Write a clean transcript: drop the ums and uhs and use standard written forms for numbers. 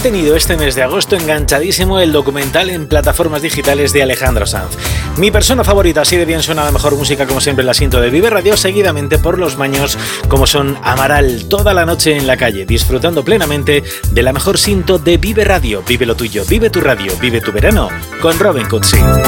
tenido este mes de agosto enganchadísimo el documental en plataformas digitales de Alejandro Sanz. Mi persona favorita, así de bien suena la mejor música como siempre la siento de Vive Radio, seguidamente por los maños como son Amaral, toda la noche en la calle, disfrutando plenamente de la mejor sinto de Vive Radio. Vive lo tuyo, vive tu radio, vive tu verano con Robin Cutsi.